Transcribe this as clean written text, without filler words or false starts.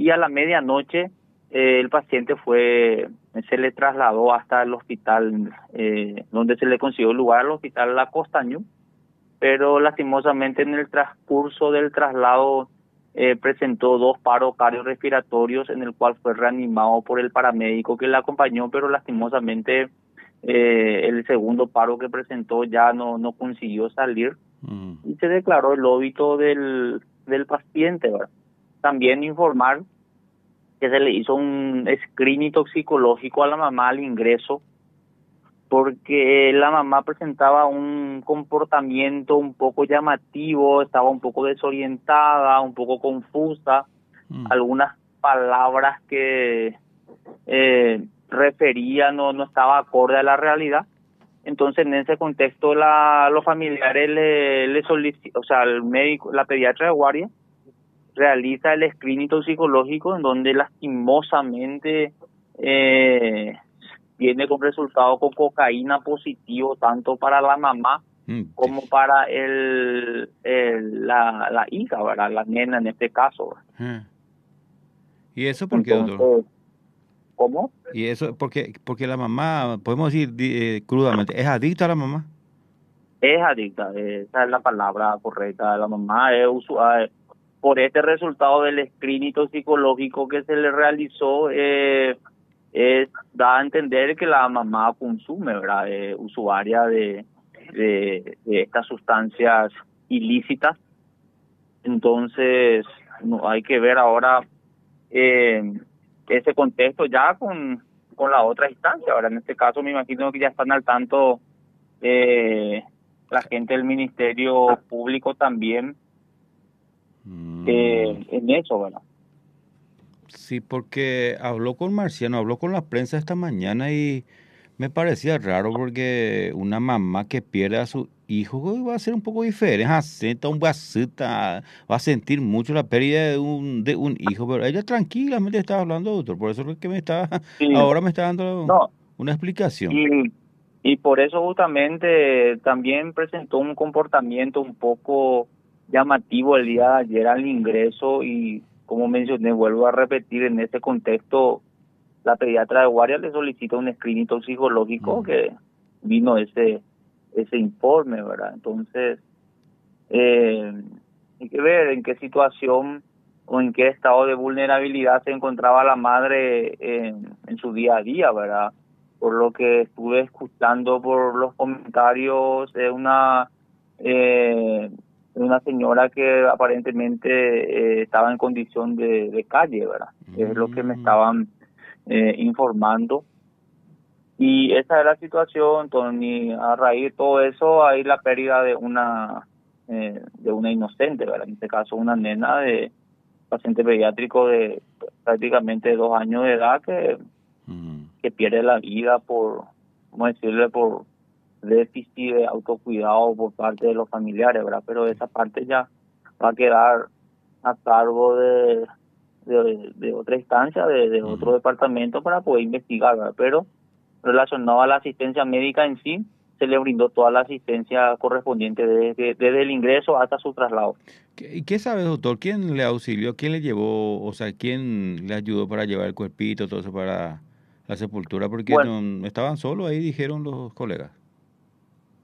y a la medianoche el paciente se le trasladó hasta el hospital, donde se le consiguió lugar al hospital La Costañú, pero lastimosamente en el transcurso del traslado presentó 2 paros cardiorrespiratorios, en el cual fue reanimado por el paramédico que le acompañó, pero lastimosamente el segundo paro que presentó ya no consiguió salir y se declaró el óbito del paciente, ¿verdad? También informar que se le hizo un screening toxicológico a la mamá al ingreso, porque la mamá presentaba un comportamiento un poco llamativo, estaba un poco desorientada, un poco confusa, algunas palabras que refería no estaba acorde a la realidad. Entonces, en ese contexto, los familiares le solicitan, o sea, el médico, la pediatra de guardia, realiza el screening toxicológico, en donde lastimosamente viene con resultado con cocaína positivo, tanto para la mamá como para la hija, ¿verdad? La nena en este caso. ¿Y eso por qué, doctor? Entonces, ¿cómo? ¿Y eso porque la mamá, podemos decir crudamente, es adicta a la mamá? Es adicta, esa es la palabra correcta. La mamá es usuaria. Por este resultado del screening psicológico que se le realizó, da a entender que la mamá consume, ¿verdad? Usuaria de estas sustancias ilícitas. Entonces, no, hay que ver ahora ese contexto ya con la otra instancia. Ahora, en este caso, me imagino que ya están al tanto la gente del Ministerio Público también en eso, ¿verdad? Sí, porque habló con Marciano, habló con la prensa esta mañana y me parecía raro porque una mamá que pierde a su hijo va a ser un poco diferente, va a sentir mucho la pérdida de un hijo, pero ella tranquilamente estaba hablando, doctor, por eso es que Sí, ahora me está dando no, una explicación. y, y por eso justamente también presentó un comportamiento un poco llamativo el día de ayer al ingreso y, como mencioné, vuelvo a repetir, en ese contexto la pediatra de guardia le solicita un screening toxicológico que vino ese informe, ¿verdad? Entonces, eh, hay que ver en qué situación o en qué estado de vulnerabilidad se encontraba la madre en su día a día, ¿verdad? Por lo que estuve escuchando por los comentarios de una señora que aparentemente estaba en condición de calle, ¿verdad? Es lo que me estaban informando. Y esa es la situación, Tony. A raíz de todo eso hay la pérdida de una inocente, ¿verdad? En este caso una nena de paciente pediátrico de prácticamente 2 años de edad que pierde la vida por, ¿cómo decirle?, por déficit de autocuidado por parte de los familiares, ¿verdad? Pero esa parte ya va a quedar a cargo de otra instancia, de otro departamento para poder investigar, ¿verdad? Pero relacionado a la asistencia médica en sí, se le brindó toda la asistencia correspondiente desde el ingreso hasta su traslado. ¿Y qué sabe, doctor? ¿Quién le auxilió? ¿Quién le llevó? O sea, ¿quién le ayudó para llevar el cuerpito, todo eso para la sepultura? Porque Bueno, no estaban solos ahí, dijeron los colegas.